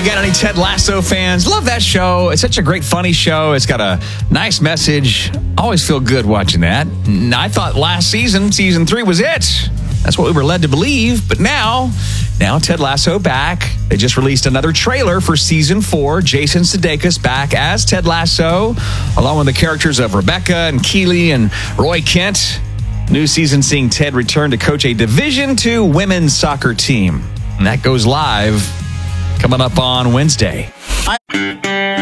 We got any Ted Lasso fans? Love that show. It's such a great, funny show. It's got a nice message. Always feel good watching that. And I thought last season, season 3, was it. That's what we were led to believe. But now Ted Lasso back. They just released another trailer for season 4. Jason Sudeikis back as Ted Lasso, along with the characters of Rebecca and Keely and Roy Kent. New season seeing Ted return to coach a Division II women's soccer team. And that goes live coming up on Wednesday.